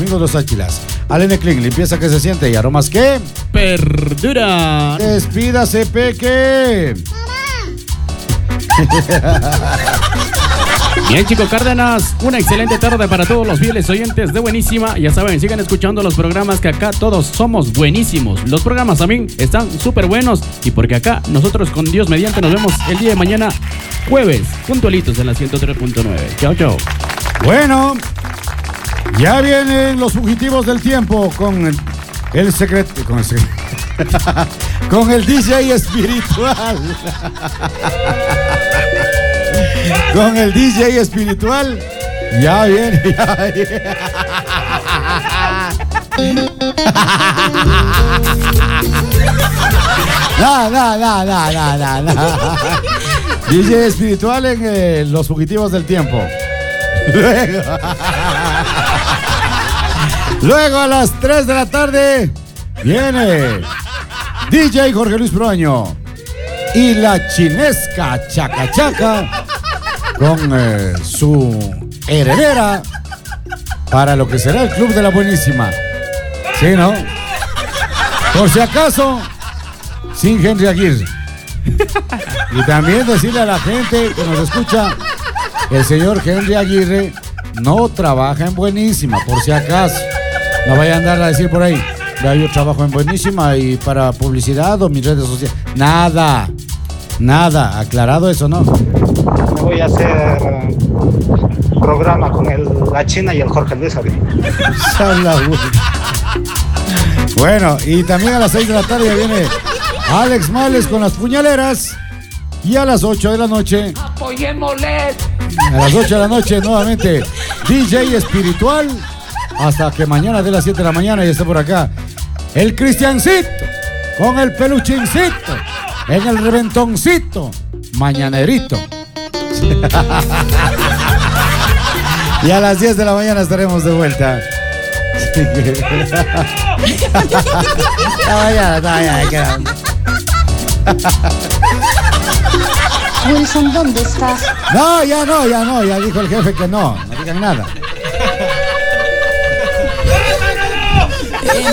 Amigos Los Áchilas. Alene Clean, limpieza que se siente y aromas que perdura. Despídase, Peque. Bien, Chico Cárdenas, una excelente tarde para todos los fieles oyentes de Buenísima. Ya saben, sigan escuchando los programas, que acá todos somos buenísimos. Los programas también están súper buenos, y porque acá nosotros, con Dios mediante, nos vemos el día de mañana, jueves, puntualitos en la 103.9. Chao, chao. Bueno, ya vienen los fugitivos del tiempo con el secreto, con el DJ espiritual. Con el DJ espiritual. Ya viene, ya viene. No. DJ espiritual en los fugitivos del tiempo. Luego a las 3 de la tarde viene DJ Jorge Luis Proaño y la chinesca Chaca Chaca con su heredera para lo que será el Club de la Buenísima. ¿Sí, no? Por si acaso, sin Henry Aguirre. Y también decirle a la gente que nos escucha, el señor Henry Aguirre no trabaja en Buenísima, por si acaso. No vaya a andar a decir por ahí, ya yo trabajo en Buenísima y para publicidad o mis redes sociales. Nada, aclarado eso, ¿no? Voy a hacer programa con la China y el Jorge Luis. Bueno, y también a las 6 de la tarde viene Alex Males con las puñaleras. Y a las 8 de la noche, ¡apoyémosles! A las 8 de la noche nuevamente DJ espiritual, hasta que mañana de las 7 de la mañana ya esté por acá el Cristiancito con el peluchincito en el reventoncito mañanerito. Y a las 10 de la mañana estaremos de vuelta. Wilson, ¿dónde estás? No, ya dijo el jefe que no digan nada.